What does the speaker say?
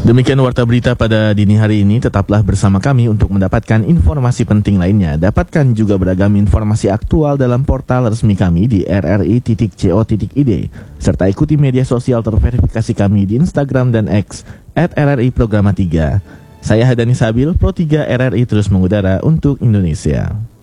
Demikian warta berita pada dini hari ini. Tetaplah bersama kami untuk mendapatkan informasi penting lainnya. Dapatkan juga beragam informasi aktual dalam portal resmi kami di rri.co.id, serta ikuti media sosial terverifikasi kami di Instagram dan X @RRI Programa 3. Saya Hadani Sabil, Pro 3 RRI terus mengudara untuk Indonesia.